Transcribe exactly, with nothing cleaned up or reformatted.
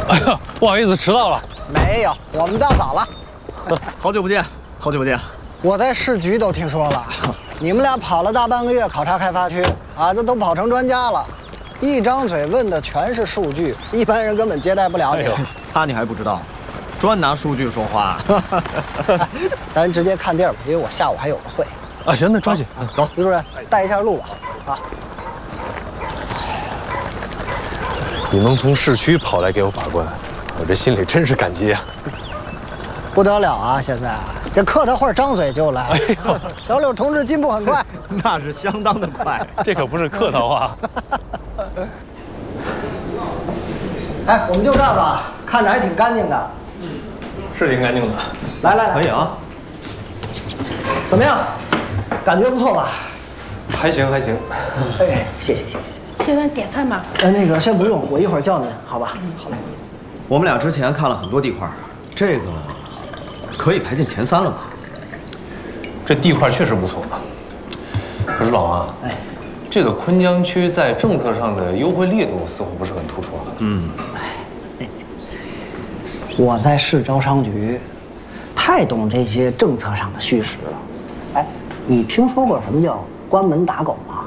哎呀，不好意思，迟到了。 没有，我们到早了。 好久不见，好久不见。 我在市局都听说了，你们俩跑了大半个月考察开发区啊，这都跑成专家了，一张嘴问的全是数据，一般人根本接待不了你。哎、 他你还不知道，专拿数据说话。 咱直接看地儿吧，因为我下午还有个会。 啊，行，那抓紧， 啊、走，李主任带一下路吧。啊。 你能从市区跑来给我把关，我这心里真是感激啊！ 不得了啊！现在这客套话张嘴就来。哎呦，小柳同志进步很快， 那是相当的快。 这可不是客套话。 哎，我们就这儿吧，看着还挺干净的。 嗯，是挺干净的。 来来来， 可以啊。 怎么样？感觉不错吧？ 还行还行。 哎，谢谢谢谢谢谢。 现在点菜吗？ 哎，那个先不用，我一会儿叫您，好吧？ 嗯， 好嘞。 我们俩之前看了很多地块，这个可以排进前三了吧？ 这地块确实不错。可是老王，哎，这个昆江区在政策上的优惠力度似乎不是很突出啊。 嗯。 哎，我在市招商局，太懂这些政策上的虚实了。哎，你听说过什么叫关门打狗吗？